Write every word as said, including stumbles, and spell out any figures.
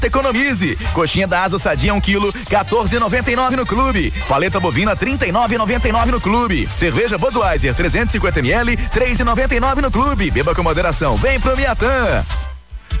Economize. Coxinha da asa sadia um quilo, quatorze e noventa e nove no clube. Paleta bovina trinta e nove e noventa e nove no clube. Cerveja Budweiser trezentos e cinquenta mililitros, três e noventa e nove no clube. Beba com moderação. Vem pro Miatã.